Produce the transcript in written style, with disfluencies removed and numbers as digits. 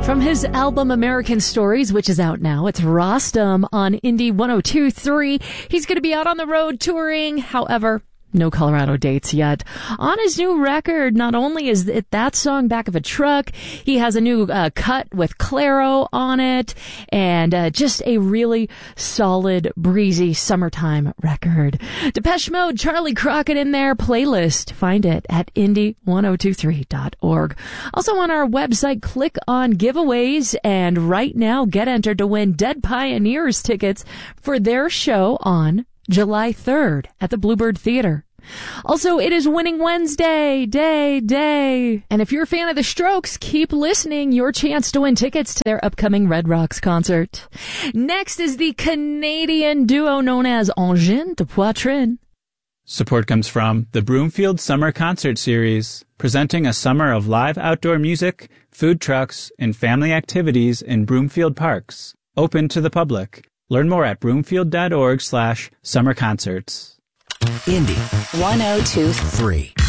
From his album American Stories, which is out now, it's Rostam on Indie 102.3. He's going to be out on the road touring. However, no Colorado dates yet. On his new record, not only is it that song, Back of a Truck, he has a new cut with Clairo on it, and just a really solid, breezy summertime record. Depeche Mode, Charlie Crockett in their playlist. Find it at indie1023.org. Also on our website, click on giveaways, and right now get entered to win Dead Pioneers tickets for their show on July 3rd at the Bluebird Theater. Also, it is Winning Wednesday, day. And if you're a fan of the Strokes, keep listening. Your chance to win tickets to their upcoming Red Rocks concert. Next is the Canadian duo known as Engin de Poitrine. Support comes from the Broomfield Summer Concert Series, presenting a summer of live outdoor music, food trucks, and family activities in Broomfield parks. Open to the public. Learn more at broomfield.org/summerconcerts. Indie 102.3.